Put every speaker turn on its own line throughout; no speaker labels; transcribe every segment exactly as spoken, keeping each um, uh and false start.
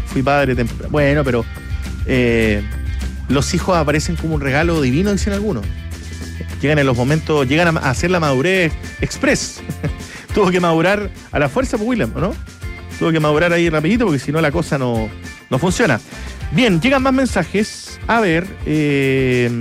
fui padre temprano. Bueno, pero eh, los hijos aparecen como un regalo divino, dicen algunos. Llegan en los momentos, llegan a hacer la madurez express. Tuvo que madurar a la fuerza, pues, William, ¿no? Tuvo que madurar ahí rapidito porque si no la cosa no, no funciona. Bien, llegan más mensajes. A ver, eh,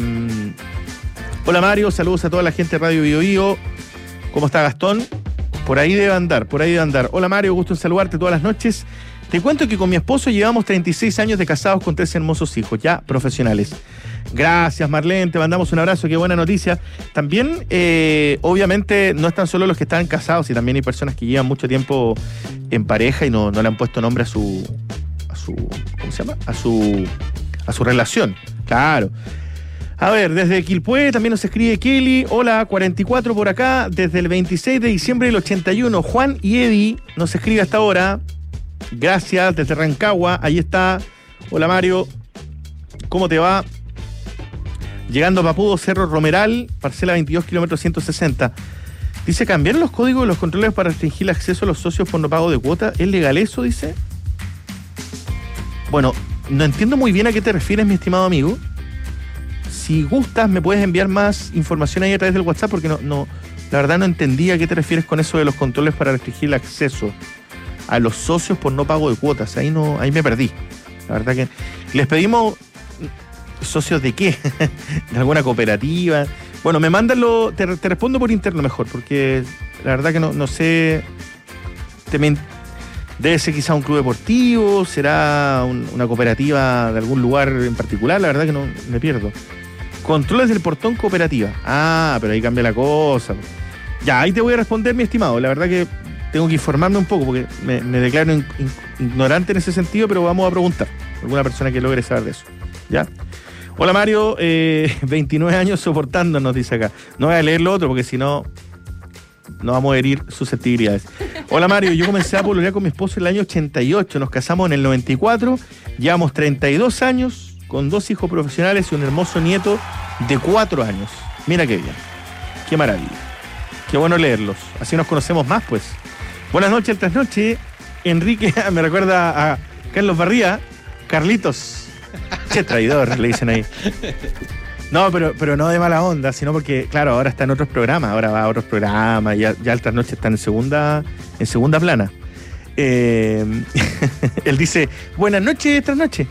hola Mario, saludos a toda la gente de Radio Bio Bio. ¿Cómo está Gastón? Por ahí debe andar, por ahí debe andar. Hola Mario, gusto en saludarte todas las noches. Te cuento que con mi esposo llevamos treinta y seis años de casados con tres hermosos hijos, ya profesionales. Gracias Marlene, te mandamos un abrazo, qué buena noticia. También, eh, obviamente, no están solo los que están casados, y también hay personas que llevan mucho tiempo en pareja y no, no le han puesto nombre a su, a su, ¿cómo se llama? A su, a su relación, claro. A ver, desde Quilpué también nos escribe Kelly. Hola, cuarenta y cuatro por acá, desde el veintiséis de diciembre del ochenta y uno. Juan y Eddie nos escribe hasta ahora. Gracias, desde Rancagua, ahí está. Hola Mario, ¿cómo te va? Llegando a Papudo, Cerro Romeral, parcela veintidós, kilómetros ciento sesenta. Dice, ¿cambiaron los códigos de los controles para restringir el acceso a los socios por no pago de cuota? ¿Es legal eso, dice? Bueno, no entiendo muy bien a qué te refieres, mi estimado amigo. Si gustas, me puedes enviar más información ahí a través del WhatsApp, porque no, no, la verdad no entendía a qué te refieres con eso de los controles para restringir el acceso a los socios por no pago de cuotas. Ahí no, ahí me perdí. La verdad que les pedimos socios de qué, de alguna cooperativa. Bueno, me mandan lo, te, te respondo por interno mejor, porque la verdad que no, no sé. Te men, debe ser quizá un club deportivo, será un, una cooperativa de algún lugar en particular. La verdad que no me pierdo. Controles del portón cooperativa. Ah, pero ahí cambia la cosa. Ya, ahí te voy a responder, mi estimado. La verdad que tengo que informarme un poco porque me, me declaro in, in, ignorante en ese sentido, pero vamos a preguntar a alguna persona que logre saber de eso. ¿Ya? Hola Mario, eh, veintinueve años soportándonos, dice acá. No voy a leer lo otro porque si no, no vamos a herir susceptibilidades. Hola Mario, yo comencé a pololear con mi esposo en el año ochenta y ocho, nos casamos en el noventa y cuatro, llevamos treinta y dos años, con dos hijos profesionales y un hermoso nieto de cuatro años. Mira qué bien, qué maravilla, qué bueno leerlos, así nos conocemos más pues. Buenas noches, el trasnoche. Enrique me recuerda a Carlos Barría, Carlitos. Che, traidor, le dicen ahí. No, pero, pero no de mala onda, sino porque, claro, ahora está en otros programas, ahora va a otros programas, ya, ya el trasnoche está en segunda, en segunda plana. Eh, él dice, buenas noches, trasnoche.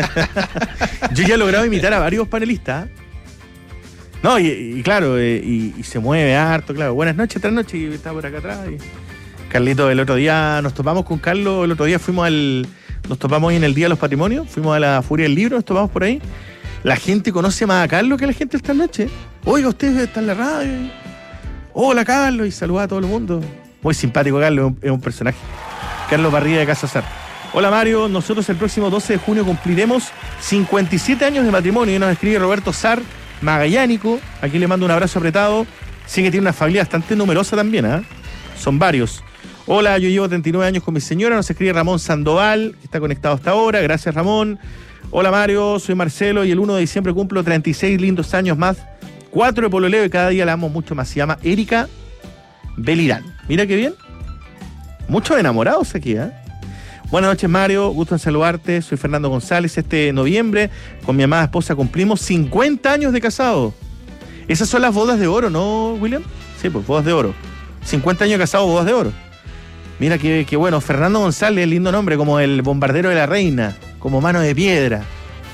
Yo ya he logrado imitar a varios panelistas. No, y, y claro, eh, y, y se mueve harto, claro. Buenas noches, trasnoche, y está por acá atrás. Y Carlito, el otro día nos topamos con Carlos, el otro día fuimos al... Nos topamos hoy en el Día de los Patrimonios, fuimos a la Furia del Libro, nos topamos por ahí. La gente conoce más a Carlos que a la gente esta noche. Oiga, usted está en la radio. Hola, Carlos, y saluda a todo el mundo. Muy simpático, Carlos, es un, es un personaje. Carlos Barría de Casa Sar. Hola, Mario, nosotros el próximo doce de junio cumpliremos cincuenta y siete años de matrimonio. Y nos escribe Roberto Sar, magallánico. Aquí le mando un abrazo apretado. Sí que tiene una familia bastante numerosa también, ¿eh? Son varios. Hola, yo llevo treinta y nueve años con mi señora, nos escribe Ramón Sandoval, que está conectado hasta ahora, gracias Ramón. Hola Mario, soy Marcelo y el uno de diciembre cumplo treinta y seis lindos años más, cuatro de pololeo y cada día la amo mucho más. Se llama Erika Belirán. Mira qué bien. Muchos enamorados aquí, ¿eh? Buenas noches Mario, gusto en saludarte, soy Fernando González. Este noviembre con mi amada esposa cumplimos cincuenta años de casado. Esas son las bodas de oro, ¿no, William? Sí, pues bodas de oro. cincuenta años de casado, bodas de oro. Mira qué, qué bueno, Fernando González, lindo nombre, como el bombardero de la reina, como mano de piedra.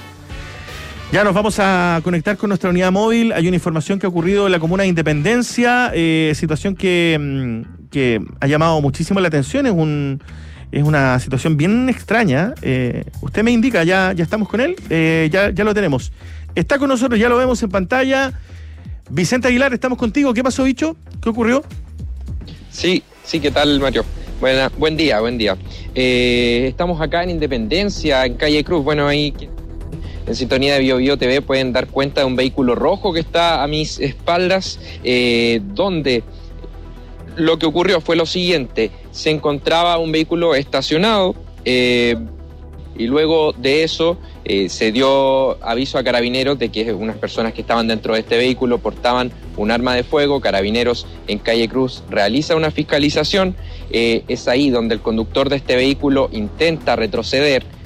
Ya nos vamos a conectar con nuestra unidad móvil. Hay una información que ha ocurrido en la comuna de Independencia, eh, situación que, que ha llamado muchísimo la atención. Es un es una situación bien extraña. Eh, usted me indica, ya, ya estamos con él, eh, ya, ya lo tenemos. Está con nosotros, ya lo vemos en pantalla. Vicente Aguilar, estamos contigo. ¿Qué pasó, bicho? ¿Qué ocurrió?
Sí, sí, ¿qué tal, Mario? Buena, buen día, buen día. Eh, estamos acá en Independencia, en Calle Cruz. Bueno, ahí en sintonía de Bio Bio T V pueden dar cuenta de un vehículo rojo que está a mis espaldas, eh, donde lo que ocurrió fue lo siguiente. Se encontraba un vehículo estacionado, eh, y luego de eso eh, se dio aviso a Carabineros de que unas personas que estaban dentro de este vehículo portaban un arma de fuego. Carabineros en Calle Cruz realiza una fiscalización. Eh, es ahí donde el conductor de este vehículo intenta retroceder